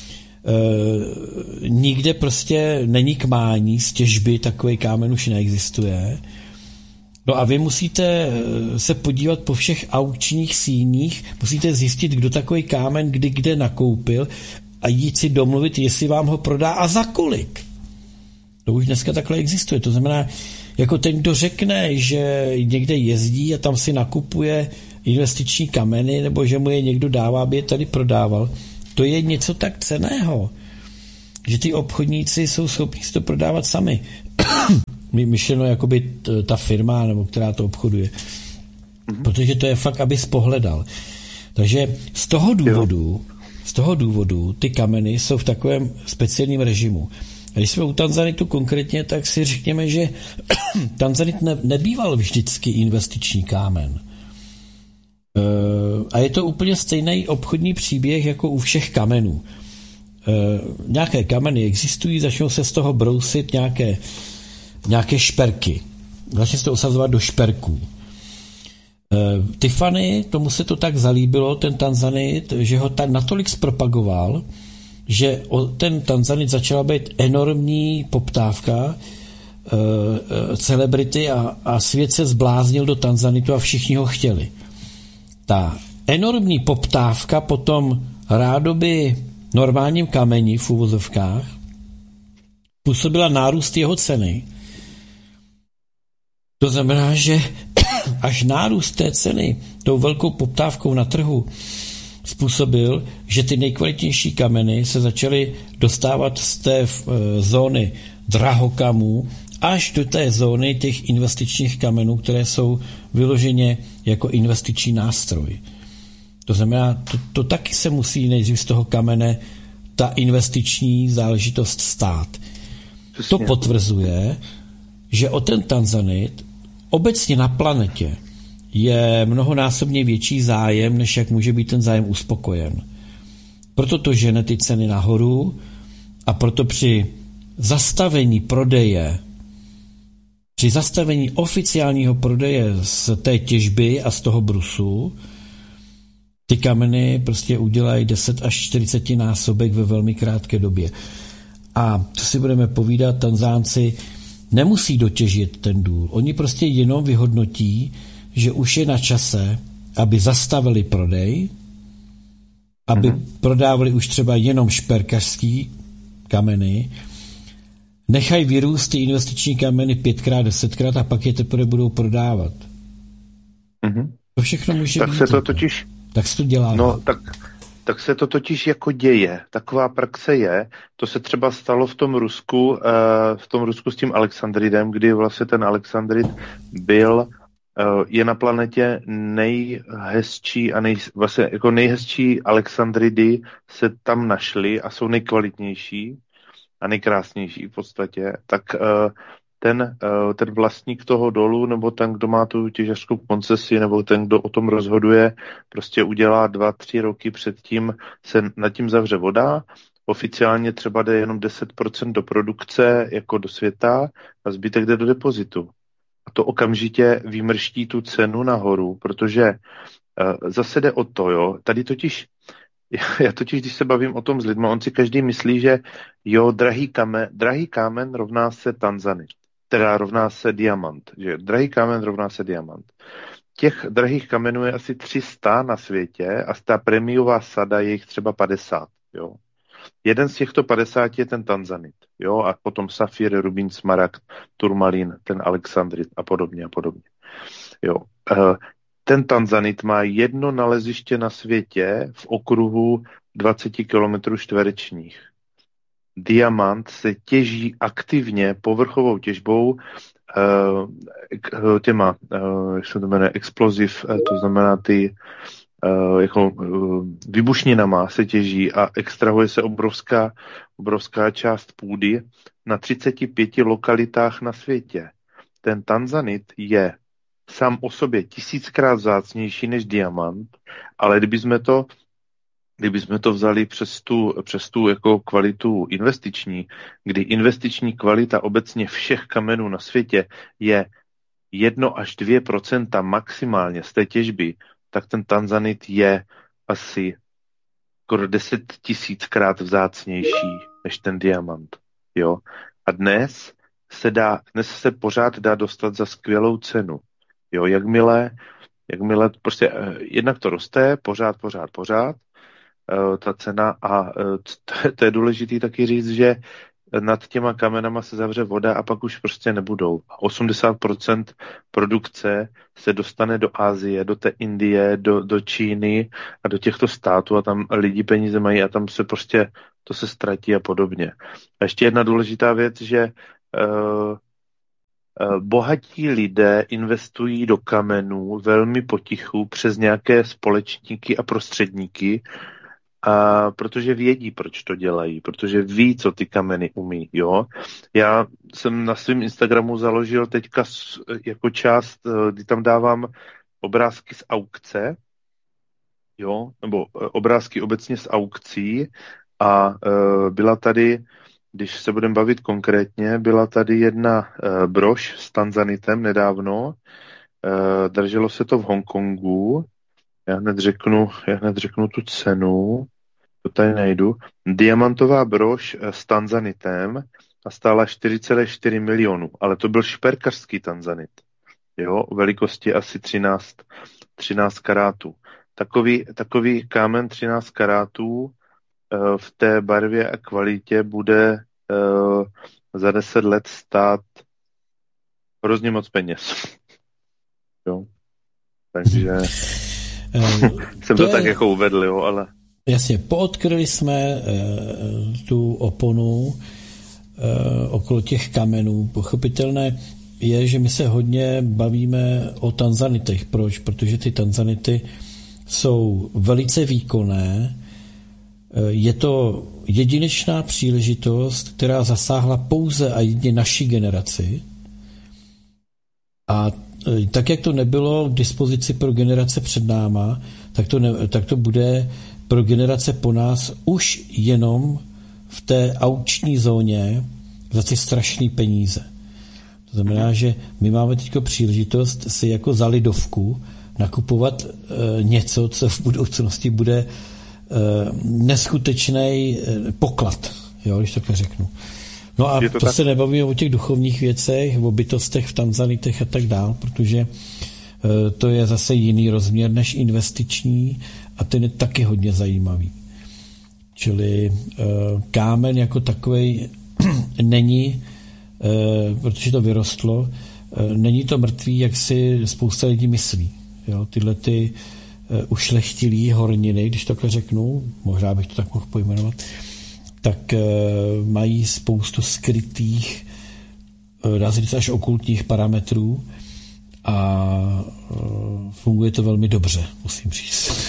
S2: Uh, nikde prostě není k mání z těžby, takový kámen už neexistuje. No a vy musíte se podívat po všech aukčních síních, musíte zjistit, kdo takový kámen kdy kde nakoupil a jít si domluvit, jestli vám ho prodá a za kolik. To už dneska takhle existuje. To znamená, jako ten, kdo řekne, že někde jezdí a tam si nakupuje investiční kameny, nebo že mu je někdo dává, aby je tady prodával, to je něco tak cenného, že ty obchodníci jsou schopni si to prodávat sami. Myšleno jakoby ta firma, nebo která to obchoduje. Protože to je fakt, aby spohledal. Takže z toho důvodu, z toho důvodu ty kameny jsou v takovém speciálním režimu. A když jsme u Tanzanitu konkrétně, tak si řekněme, že Tanzanit ne, nebýval vždycky investiční kámen. E, a je to úplně stejný obchodní příběh jako u všech kamenů. E, nějaké kameny existují, začnou se z toho brousit nějaké, nějaké šperky. Začne se to osazovat do šperků. E, Tiffany, tomu se to tak zalíbilo, ten Tanzanit, že ho tak natolik zpropagoval, že ten Tanzanit začala být enormní poptávka, e, celebrity a, a svět se zbláznil do Tanzanitu a všichni ho chtěli. Ta enormní poptávka potom rádoby normálním kameni v uvozovkách působila nárůst jeho ceny. To znamená, že až nárůst té ceny tou velkou poptávkou na trhu způsobil, že ty nejkvalitnější kameny se začaly dostávat z té e, zóny drahokamů až do té zóny těch investičních kamenů, které jsou vyloženě jako investiční nástroj. To znamená, to, to taky se musí nejdřív z toho kamene ta investiční záležitost stát. Přesně. To potvrzuje, že o ten Tanzanit obecně na planetě je mnohonásobně větší zájem, než jak může být ten zájem uspokojen. Proto to žene ty ceny nahoru a proto při zastavení prodeje, při zastavení oficiálního prodeje z té těžby a z toho brusu, ty kameny prostě udělají deset až čtyřicet násobek ve velmi krátké době. A co si budeme povídat, Tanzánci nemusí dotěžit ten důl. Oni prostě jenom vyhodnotí, že už je na čase, aby zastavili prodej, aby mm-hmm. prodávali už třeba jenom šperkařský kameny, nechají vyrůst ty investiční kameny pětkrát, desetkrát a pak je teprve budou prodávat.
S1: Mm-hmm.
S2: To všechno může
S1: tak
S2: být.
S1: Se to totiž,
S2: tak se to dělá.
S1: No, tak, tak se to totiž jako děje. Taková praxe je. To se třeba stalo v tom Rusku, uh, v tom Rusku s tím Alexandridem, kdy vlastně ten Alexandrid byl je na planetě nejhezčí a nej, vlastně jako nejhezčí Alexandridy se tam našly a jsou nejkvalitnější a nejkrásnější v podstatě, tak ten, ten vlastník toho dolu nebo ten, kdo má tu těžařskou koncesi nebo ten, kdo o tom rozhoduje, prostě udělá dva, tři roky předtím, se nad tím zavře voda, oficiálně třeba jde jenom deset procent do produkce jako do světa a zbytek jde do depozitu. A to okamžitě vymrští tu cenu nahoru, protože uh, zase jde o to, jo, tady totiž, já totiž, když se bavím o tom s lidmi, on si každý myslí, že jo, drahý kámen, drahý kámen rovná se Tanzanit, teda rovná se diamant, že drahý kámen rovná se diamant. Těch drahých kamenů je asi tři sta na světě a ta prémiová sada je jich třeba padesát, jo. Jeden z těchto padesáti je ten Tanzanit, jo, a potom safír, rubín, smaragd, turmalín, ten Alexandrit a podobně a podobně, jo. Ten Tanzanit má jedno naleziště na světě v okruhu dvacet kilometrů čtverečních. Diamant se těží aktivně povrchovou těžbou těma, jak se to jmenuje, explosiv, to znamená ty Uh, jako uh, výbušninama se těží a extrahuje se obrovská, obrovská část půdy na třiceti pěti lokalitách na světě. Ten Tanzanit je sám o sobě tisíckrát vzácnější než diamant, ale kdybychom to, kdybychom to vzali přes tu, přes tu jako kvalitu investiční, kdy investiční kvalita obecně všech kamenů na světě je jedno až dvě procenta maximálně z té těžby, tak ten Tanzanit je asi skoro deset tisíckrát vzácnější než ten diamant. Jo? A dnes se dá, dnes se pořád dá dostat za skvělou cenu. Jo? Jakmile, jakmile prostě jednak to roste, pořád, pořád, pořád, ta cena a to, to je důležité taky říct, že nad těma kamenama se zavře voda a pak už prostě nebudou. osmdesát procent produkce se dostane do Asie, do té Indie, do, do Číny a do těchto států a tam lidi peníze mají a tam se prostě to se ztratí a podobně. A ještě jedna důležitá věc, že uh, uh, bohatí lidé investují do kamenů velmi potichu přes nějaké společníky a prostředníky, a protože vědí, proč to dělají, protože ví, co ty kameny umí, jo. Já jsem na svém Instagramu založil teďka jako část, kdy tam dávám obrázky z aukce, jo, nebo obrázky obecně z aukcí a uh, byla tady, když se budeme bavit konkrétně, byla tady jedna uh, brož s tanzanitem nedávno, uh, drželo se to v Hongkongu, já hned řeknu, já hned řeknu tu cenu, to tady najdu, diamantová brož s tanzanitem a stála čtyři celé čtyři milionu, ale to byl šperkařský tanzanit, jo, velikosti asi třináct, třináct karátů. Takový, takový kámen třináct karátů uh, v té barvě a kvalitě bude uh, za deset let stát hrozně moc peněz. Jo. Takže jsem to, to je... tak jako uvedl, jo, ale...
S2: Jasně, poodkryli jsme e, tu oponu e, okolo těch kamenů. Pochopitelné je, že my se hodně bavíme o tanzanitech. Proč? Protože ty tanzanity jsou velice výkonné. E, je to jedinečná příležitost, která zasáhla pouze a jedině naší generaci. A e, tak, jak to nebylo k dispozici pro generace před náma, tak to, ne, tak to bude pro generace po nás už jenom v té aukční zóně za ty strašné peníze. To znamená, že my máme teď příležitost si jako za lidovku nakupovat e, něco, co v budoucnosti bude e, neskutečný e, poklad, jo, když takhle řeknu. No a to, to se nebavíme o těch duchovních věcech, o bytostech v tanzanitech a tak dál, protože e, to je zase jiný rozměr než investiční a ten je taky hodně zajímavý. Čili e, kámen jako takovej není, e, protože to vyrostlo, e, není to mrtvý, jak si spousta lidí myslí. Jo? Tyhle ty e, ušlechtilý horniny, když takhle řeknu, možná bych to tak mohl pojmenovat, tak e, mají spoustu skrytých, e, dá se říct až okultních parametrů a e, funguje to velmi dobře, musím říct.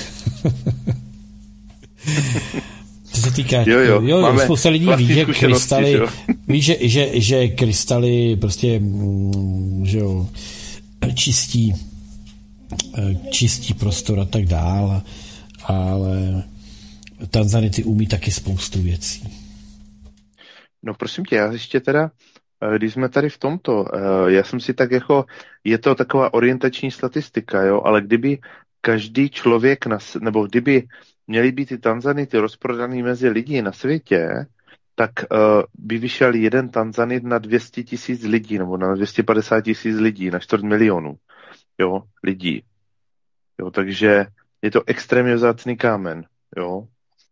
S2: Co se týká,
S1: jo, jo,
S2: jo, jo spousta lidí ví, že krystaly, ví, že, že, že krystaly prostě, že jo, čistí, čistí prostor a tak dál, ale tanzanity umí taky spoustu věcí.
S1: No prosím tě, já ještě teda, když jsme tady v tomto, já jsem si tak jako, je to taková orientační statistika, jo, ale kdyby každý člověk, na, nebo kdyby měly být ty tanzanity rozprodaný mezi lidi na světě, tak uh, by vyšel jeden tanzanit na dvě stě tisíc lidí, nebo na dvě stě padesát tisíc lidí, na čtvrt milionu, jo, lidí. Jo, takže je to extrémně vzácný kámen, jo.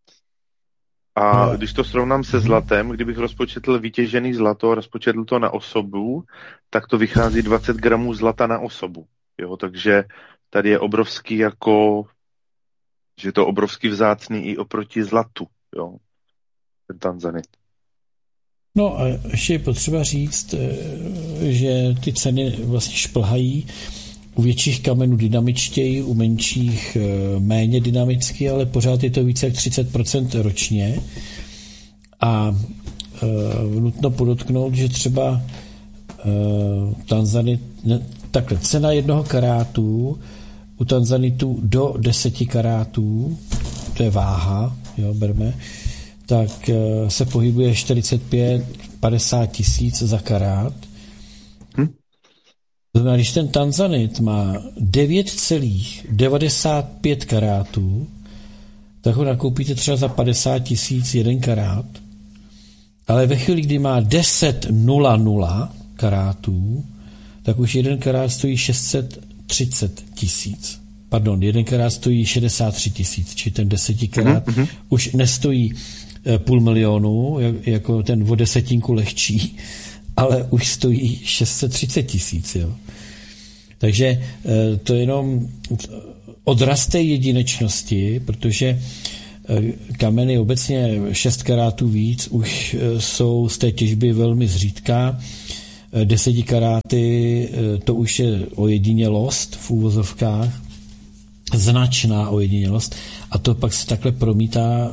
S1: A no. Když to srovnám se zlatem, kdybych rozpočetl vytěžený zlato a rozpočetl to na osobu, tak to vychází dvacet gramů zlata na osobu, jo, takže tady je obrovský jako, že je to obrovský vzácný i oproti zlatu, jo, ten tanzanit.
S2: No a ještě je potřeba říct, že ty ceny vlastně šplhají u větších kamenů dynamičtěji, u menších méně dynamicky, ale pořád je to více jak třicet procent ročně. A e, nutno podotknout, že třeba e, tanzanit, ne, takhle, cena jednoho karátu u tanzanitu do deseti karátů, to je váha, jo, berme, tak e, se pohybuje čtyřicet pět padesát tisíc za karát. Hm? To znamená, když ten tanzanit má devět celá devadesát pět karátů, tak ho nakoupíte třeba za padesát tisíc jeden karát, ale ve chvíli, kdy má deset nula nula karátů, tak už jeden karát stojí šest set třicet tisíc. pardon, jeden karát stojí šedesát tři tisíc, či ten desetikarát mm-hmm. už nestojí půl milionu, jako ten o desetinku lehčí, ale už stojí šest set třicet tisíc. Jo. Takže to je jenom odraz té jedinečnosti, protože kameny obecně šest karátů víc už jsou z té těžby velmi zřídká. Desetikaráty, to už je ojedinělost v úvozovkách, značná ojedinělost, a to pak se takhle promítá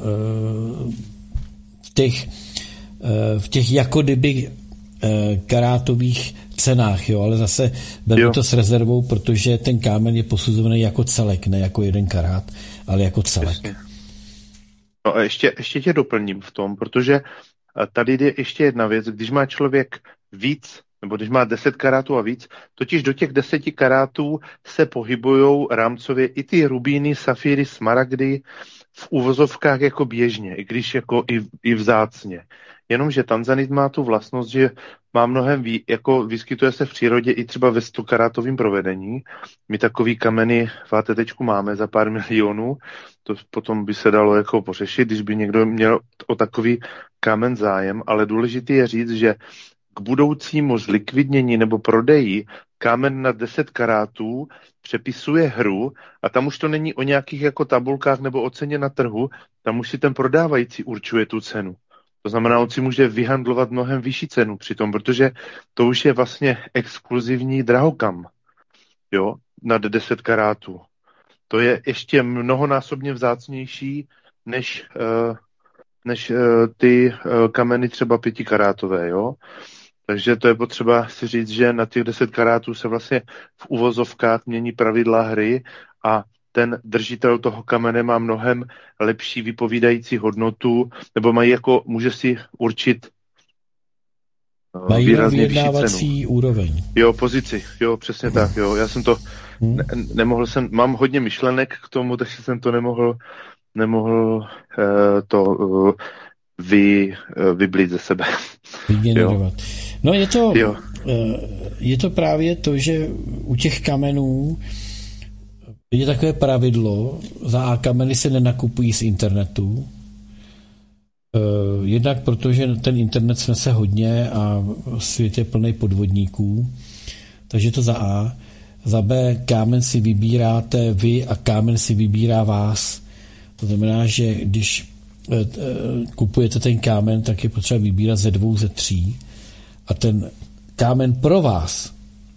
S2: v těch, v těch jako kdyby karátových cenách, jo, ale zase beru to s rezervou, protože ten kámen je posuzovaný jako celek, ne jako jeden karát, ale jako celek.
S1: Jasně. No a ještě, ještě tě doplním v tom, protože tady jde ještě jedna věc, když má člověk víc, nebo když má deset karátů a víc, totiž do těch deseti karátů se pohybujou rámcově i ty rubíny, safíry, smaragdy v uvozovkách jako běžně, i když jako i, i vzácně. Jenomže tanzanit má tu vlastnost, že má mnohem ví, jako vyskytuje se v přírodě i třeba ve stokarátovém provedení. My takový kameny v ATTčku máme za pár milionů, to potom by se dalo jako pořešit, když by někdo měl o takový kámen zájem, ale důležité je říct, že k budoucímu zlikvidnění nebo prodeji kámen na deset karátů přepisuje hru a tam už to není o nějakých jako tabulkách nebo o ceně na trhu, tam už si ten prodávající určuje tu cenu. To znamená, on si může vyhandlovat mnohem vyšší cenu přitom, protože to už je vlastně exkluzivní drahokam, jo, nad deset karátů. To je ještě mnohonásobně vzácnější než, uh, než uh, ty uh, kameny třeba pětikarátové, jo. Takže to je potřeba si říct, že na těch deset karátů se vlastně v uvozovkách mění pravidla hry a ten držitel toho kamene má mnohem lepší vypovídající hodnotu, nebo mají jako, může si určit
S2: mají výrazně vyjednávací cenu. Úroveň.
S1: Jo, pozici, jo, přesně hmm. tak, jo. Já jsem to, hmm. ne, nemohl jsem, mám hodně myšlenek k tomu, takže jsem to nemohl, nemohl uh, to uh, vy, uh, vyblít ze sebe.
S2: Vygenerovat. No je to, uh, je to právě to, že u těch kamenů je takové pravidlo, za A kameny se nenakupují z internetu, jednak protože ten internet snese hodně a svět je plný podvodníků, takže to za A. Za B kámen si vybíráte vy a kámen si vybírá vás. To znamená, že když kupujete ten kámen, tak je potřeba vybírat ze dvou, ze tří a ten kámen pro vás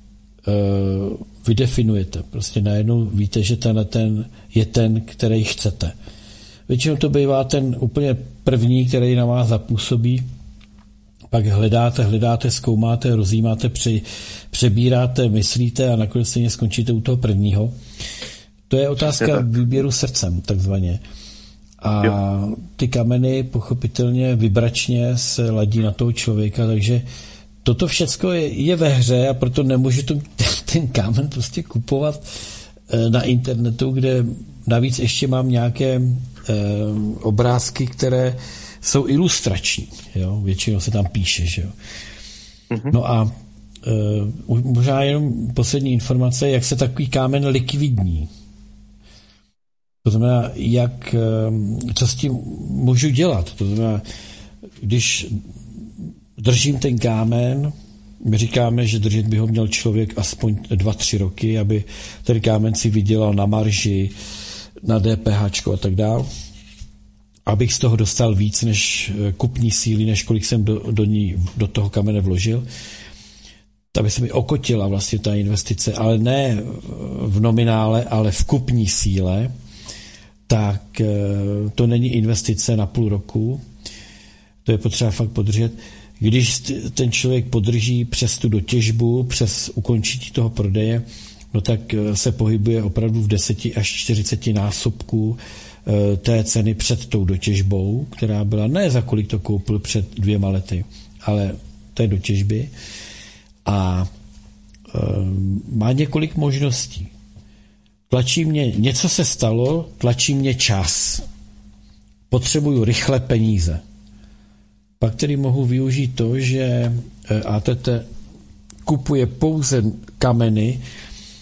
S2: vy definujete. Prostě najednou víte, že tenhle ten je ten, který chcete. Většinou to bývá ten úplně první, který na vás zapůsobí. Pak hledáte, hledáte, zkoumáte, rozjímáte, pře, přebíráte, myslíte a nakonec stejně skončíte u toho prvního. To je otázka výběru srdcem, takzvaně. A ty kameny pochopitelně vibračně se ladí na toho člověka, takže toto všecko je, je ve hře a proto nemůžu ten, ten kámen prostě kupovat na internetu, kde navíc ještě mám nějaké eh, obrázky, které jsou ilustrační. Jo? Většinou se tam píše. Že jo? Mm-hmm. No a eh, možná jenom poslední informace, jak se takový kámen likvidní. To znamená, jak, eh, co s tím můžu dělat. To znamená, když držím ten kámen, my říkáme, že držet by ho měl člověk aspoň dva, tři roky, aby ten kámen si vydělal na marži, na D P H a tak dál. Abych z toho dostal víc než kupní síly, než kolik jsem do, do, ní, do toho kamene vložil. Aby se mi okotila vlastně ta investice, ale ne v nominále, ale v kupní síle, tak to není investice na půl roku. To je potřeba fakt podržet. Když ten člověk podrží přes tu dotěžbu, přes ukončení toho prodeje, no tak se pohybuje opravdu v deseti až čtyřiceti násobku té ceny před tou dotěžbou, která byla ne za kolik to koupil před dvěma lety, ale té dotěžby. A e, má několik možností. Tlačí mě, něco se stalo, tlačí mě čas. Potřebuju rychle peníze. Pak tedy mohu využít to, že A T T kupuje pouze kameny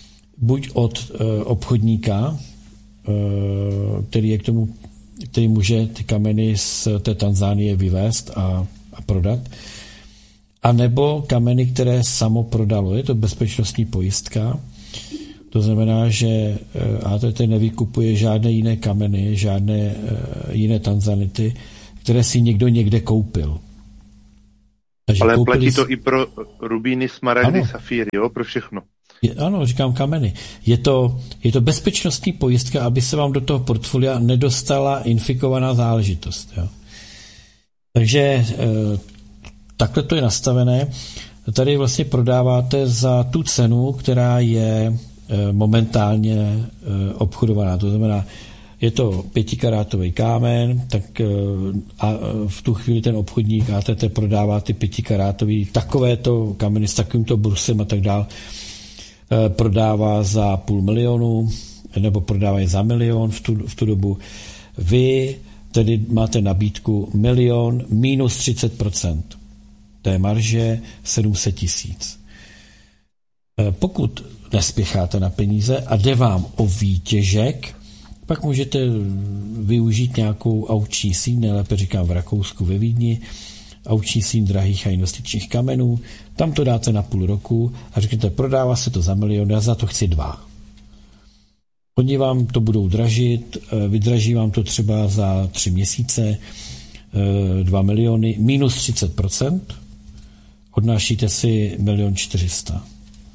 S2: buď od e, obchodníka, e, který je k tomu, který může ty kameny z té Tanzánie vyvést a, a prodat, a nebo kameny, které samo prodalo. Je to bezpečnostní pojistka. To znamená, že A T T nevykupuje žádné jiné kameny, žádné jiné tanzanity, které si někdo někde koupil.
S1: Takže ale platí to i pro rubíny, smaragdy, safíry, jo, pro všechno.
S2: Je, ano, říkám kameny. Je to, je to bezpečnostní pojistka, aby se vám do toho portfolia nedostala infikovaná záležitost. Jo. Takže e, takhle to je nastavené. Tady vlastně prodáváte za tu cenu, která je e, momentálně e, obchodovaná. To znamená, je to pětikarátový kámen, tak e, a v tu chvíli ten obchodník A T T prodává ty pětikarátový takovéto kameny s takovýmto brusem a tak dál. E, prodává za půl milionu, nebo prodává je za milion v tu, v tu dobu. Vy tedy máte nabídku milion minus třicet procent. Té marže sedm set tisíc. E, pokud nespěcháte na peníze a jde vám o výtěžek, pak můžete využít nějakou aukční síň, nejlépe říkám v Rakousku, ve Vídni, aukční síň drahých a investičních kamenů, tam to dáte na půl roku a řeknete, prodává se to za milion, já za to chci dva. Oni vám to budou dražit, vydraží vám to třeba za tři měsíce, dva miliony, minus třicet procent, odnášíte si milion čtyřista.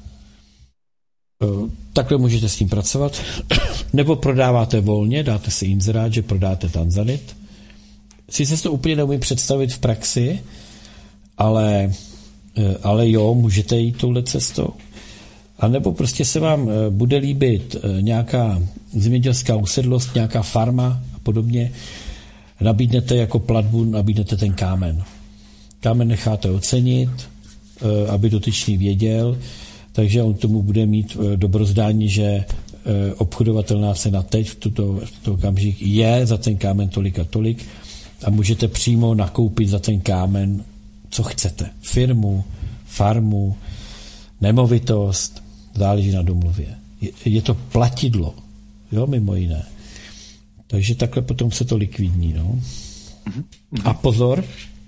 S2: Takhle můžete s tím pracovat. Nebo prodáváte volně, dáte si inzerát, že prodáte tanzanit. Sice se to úplně neumím představit v praxi, ale, ale jo, můžete jít touhle cestou. A nebo prostě se vám bude líbit nějaká zemědělská usedlost, nějaká farma a podobně. Nabídnete jako platbu, nabídnete ten kámen. Kámen necháte ocenit, aby dotyčný věděl, takže on tomu bude mít dobrozdání, že obchodovatelná cena teď v tuto, v tuto okamžik je za ten kámen tolik a tolik a můžete přímo nakoupit za ten kámen, co chcete. Firmu, farmu, nemovitost, záleží na domluvě. Je, je to platidlo, jo, mimo jiné. Takže takhle potom se to likvidní, no. A pozor,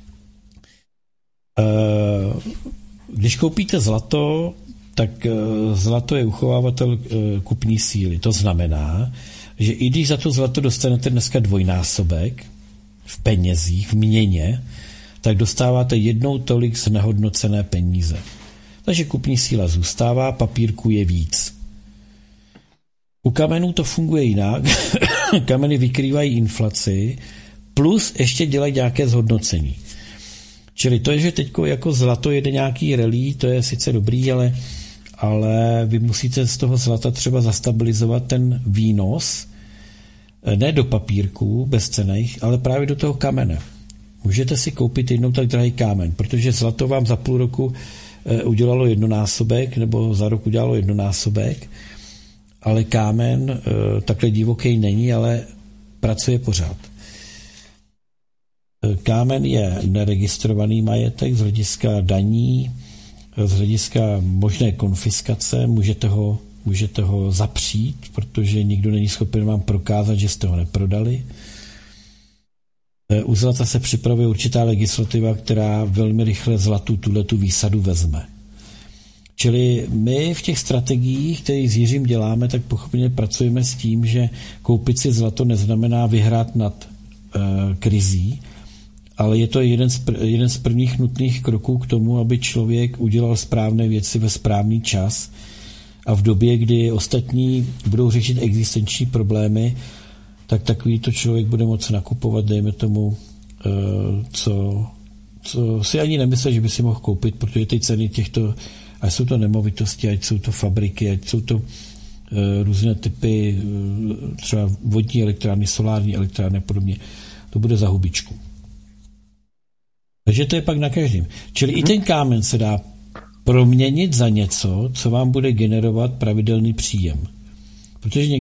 S2: když koupíte zlato, tak zlato je uchovávatel kupní síly. To znamená, že i když za to zlato dostanete dneska dvojnásobek v penězích, v měně, tak dostáváte jednou tolik znehodnocené peníze. Takže kupní síla zůstává, papírku je víc. U kamenů to funguje jinak. Kameny vykrývají inflaci, plus ještě dělají nějaké zhodnocení. Čili to je, že teď jako zlato jede nějaký rally, to je sice dobrý, ale, ale vy musíte z toho zlata třeba zastabilizovat ten výnos, ne do papírků bezcenných, ale právě do toho kamene. Můžete si koupit jednou tak drahý kámen, protože zlato vám za půl roku udělalo jednonásobek, nebo za rok udělalo jednonásobek, ale kámen takhle divoký není, ale pracuje pořád. Kámen je neregistrovaný majetek z hlediska daní, z hlediska možné konfiskace, můžete ho, můžete ho zapřít, protože nikdo není schopen vám prokázat, že jste ho neprodali. U zlata se připravuje určitá legislativa, která velmi rychle zlatu tuhletu výsadu vezme. Čili my v těch strategiích, které s Jiřím děláme, tak pochopně pracujeme s tím, že koupit si zlato neznamená vyhrát nad uh, krizí, ale je to jeden z, pr- jeden z prvních nutných kroků k tomu, aby člověk udělal správné věci ve správný čas a v době, kdy ostatní budou řešit existenční problémy, tak takovýto člověk bude moci nakupovat, dejme tomu, co, co si ani nemyslel, že by si mohl koupit, protože ty ceny těchto, ať jsou to nemovitosti, ať jsou to fabriky, ať jsou to různé typy, třeba vodní elektrárny, solární elektrárny a podobně, to bude za hubičku. Takže to je pak na každém. Čili i ten kámen se dá proměnit za něco, co vám bude generovat pravidelný příjem. Protože